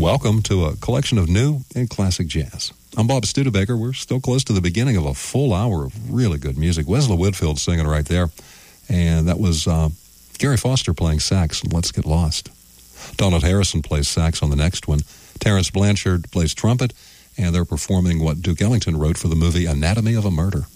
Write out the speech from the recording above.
Welcome to a collection of new and classic jazz. I'm Bob Studebaker. We're still close to the beginning of a full hour of really good music. Wesley Whitfield singing right there. And that was Gary Foster playing sax on Let's Get Lost. Donald Harrison plays sax on the next one. Terence Blanchard plays trumpet, and they're performing what Duke Ellington wrote for the movie Anatomy of a Murder.